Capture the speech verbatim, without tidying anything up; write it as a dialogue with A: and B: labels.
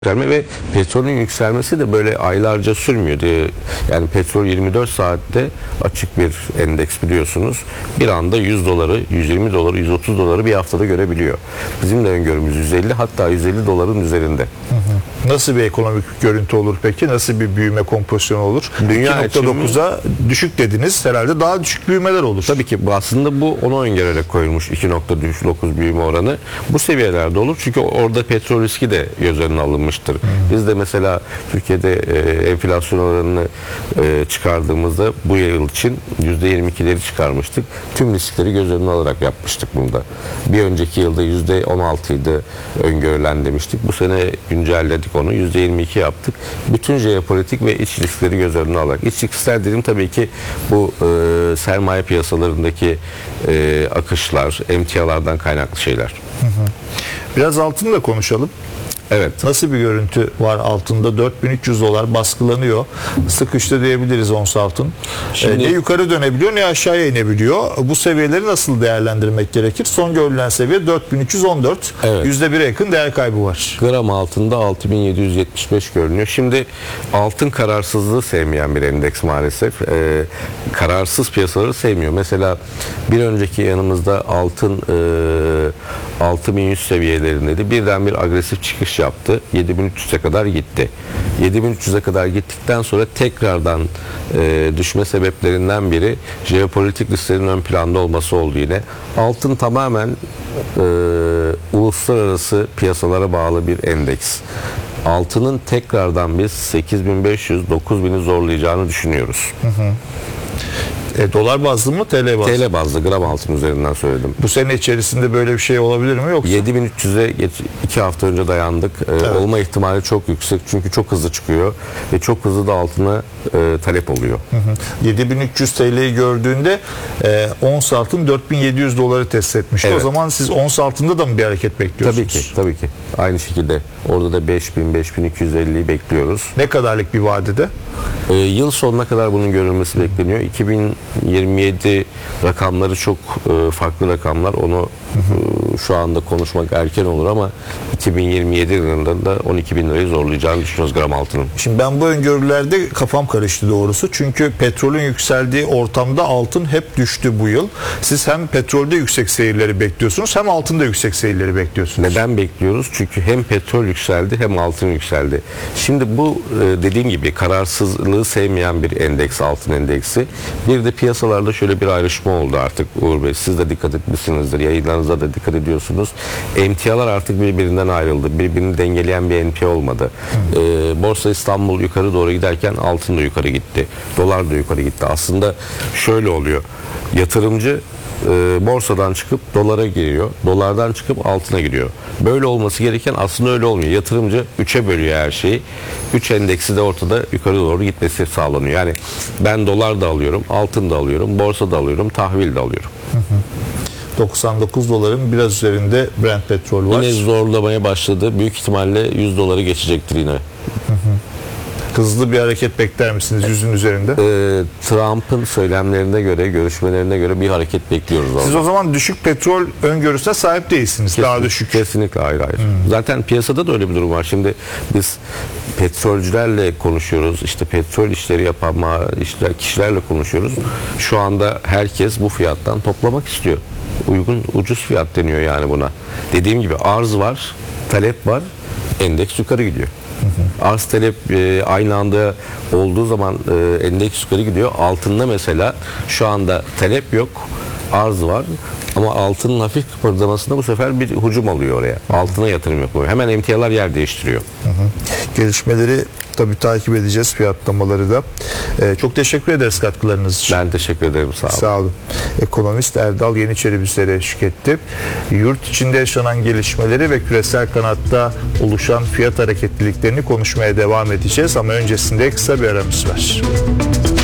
A: Yükselme ve petrolün yükselmesi de böyle aylarca sürmüyor. Yani petrol yirmi dört saatte açık bir endeks biliyorsunuz. Bir anda yüz doları, yüz yirmi doları, yüz otuz doları bir haftada görebiliyor. Bizim de öngörümüz yüz elli, hatta yüz elli doların üzerinde.
B: Hı hı. Nasıl bir ekonomik görüntü olur peki? Nasıl bir büyüme kompozisyonu olur?
A: Dünya
B: iki nokta dokuza düşük dediniz. Herhalde daha düşük büyümeler olur.
A: Tabii ki bu aslında bu onu öngörerek koyulmuş iki nokta dokuz büyüme oranı. Bu seviyelerde olur çünkü orada petrol riski de göz önüne alınmıştır. Hmm. Biz de mesela Türkiye'de e, enflasyon oranını e, çıkardığımızda bu yıl için yüzde yirmi ikileri çıkarmıştık. Tüm riskleri göz önüne alarak yapmıştık bunda. Bir önceki yılda yüzde on altıydı öngörülen demiştik. Bu sene güncelledik onu. yüzde yirmi iki yaptık. Bütün jeopolitik ve iç riskleri göz önüne alarak. İç riskler dedim tabii ki bu e, sermaye piyasalarındaki e, akışlar, emtialardan kaynaklı şeyler.
B: Hı hı. Biraz altını da konuşalım.
A: Evet.
B: Nasıl bir görüntü var altında? dört bin üç yüz dolar baskılanıyor. Sıkıştı diyebiliriz ons altın. Şimdi, ne yukarı dönebiliyor ne aşağıya inebiliyor. Bu seviyeleri nasıl değerlendirmek gerekir? Son görülen seviye dört bin üç yüz on dört. Evet. yüzde bire yakın değer kaybı var.
A: Gram altında altı bin yedi yüz yetmiş beş görünüyor. Şimdi altın kararsızlığı sevmeyen bir endeks maalesef. Ee, kararsız piyasaları sevmiyor. Mesela bir önceki yanımızda altın e, altı bin yüz seviyelerindeydi. Birdenbir agresif çıkış yaptı. yedi bin üç yüze kadar gitti. yedi bin üç yüze kadar gittikten sonra tekrardan e, düşme sebeplerinden biri jeopolitik risklerin ön planda olması oldu yine. Altın tamamen e, uluslararası piyasalara bağlı bir endeks. Altının tekrardan biz sekiz bin beş yüz dokuz bini zorlayacağını düşünüyoruz.
B: Hı hı. E, dolar bazlı mı T L bazlı?
A: T L bazlı, gram altın üzerinden söyledim.
B: Bu sene içerisinde böyle bir şey olabilir mi yoksa?
A: yedi bin üç yüze iki hafta önce dayandık. Ee, evet. Olma ihtimali çok yüksek çünkü çok hızlı çıkıyor ve çok hızlı da altına e, talep oluyor.
B: Hı hı. yedi bin üç yüz T L'yi gördüğünde e, ons altın dört bin yedi yüz doları test etmişti. Evet. O zaman siz ons altında da mı bir hareket bekliyorsunuz?
A: Tabii ki, tabii ki. Aynı şekilde orada da beş bin beş bin iki yüz elliyi bekliyoruz.
B: Ne kadarlık bir vadede?
A: Ee, yıl sonuna kadar bunun görülmesi bekleniyor. iki bin yirmi yedi rakamları çok e, farklı rakamlar. Onu e, şu anda konuşmak erken olur ama iki bin yirmi yedi yılında da on iki bin lirayı zorlayacağını düşünüyoruz gram altının.
B: Şimdi ben bu öngörülerde kafam karıştı doğrusu. Çünkü petrolün yükseldiği ortamda altın hep düştü bu yıl. Siz hem petrolde yüksek seyirleri bekliyorsunuz hem altında yüksek seyirleri bekliyorsunuz.
A: Neden bekliyoruz? Çünkü hem petrol yükseldi hem altın yükseldi. Şimdi bu e, dediğim gibi kararsızlığı sevmeyen bir endeks, altın endeksi. Bir de piyasalarda şöyle bir ayrışma oldu artık Uğur Bey. Siz de dikkat etmişsinizdir. Yayınlarınıza da dikkat ediyorsunuz. Emtialar artık birbirinden ayrıldı. Birbirini dengeleyen bir emtia olmadı. Ee, Borsa İstanbul yukarı doğru giderken altın da yukarı gitti. Dolar da yukarı gitti. Aslında şöyle oluyor. Yatırımcı e, borsadan çıkıp dolara giriyor. Dolardan çıkıp altına giriyor. Böyle olması gereken aslında öyle olmuyor. Yatırımcı üçe bölüyor her şeyi. üç endeksi de ortada yukarı doğru gitmesi sağlanıyor. Yani ben dolar da alıyorum, altın da alıyorum, borsa da alıyorum, tahvil de alıyorum.
B: Hı hı. doksan dokuz doların biraz üzerinde Brent petrol var.
A: Yine zorlamaya başladı. Büyük ihtimalle yüz doları geçecektir yine. Hı hı.
B: Hızlı bir hareket bekler misiniz yüzün üzerinde?
A: Ee, Trump'ın söylemlerine göre, görüşmelerine göre bir hareket bekliyoruz.
B: Siz orada. O zaman düşük petrol öngörüsüne sahip değilsiniz.
A: Kesinlikle,
B: daha düşük.
A: Kesinlikle hayır hayır. Hmm. Zaten piyasada da öyle bir durum var. Şimdi biz petrolcülerle konuşuyoruz. İşte petrol işleri yapan işler, kişilerle konuşuyoruz. Şu anda herkes bu fiyattan toplamak istiyor. Uygun, ucuz fiyat deniyor yani buna. Dediğim gibi arz var, talep var, endeks yukarı gidiyor. Hı hı. Arz talep e, aynı anda olduğu zaman e, endeks yukarı gidiyor. Altında mesela şu anda talep yok, arz var ama altının hafif kıpırdamasında bu sefer bir hücum alıyor oraya. Hı hı. Altına yatırım yapıyor. Hemen emtialar yer değiştiriyor.
B: Hı hı. Gelişmeleri tabii takip edeceğiz, fiyatlamaları da. Ee, çok teşekkür ederiz katkılarınız için.
A: Ben teşekkür ederim. Sağ olun.
B: Sağ olun. Ekonomist Erdal Yeniçeri bizlere eşlik etti. Yurt içinde yaşanan gelişmeleri ve küresel kanatta oluşan fiyat hareketliliklerini konuşmaya devam edeceğiz ama öncesinde kısa bir aramız var.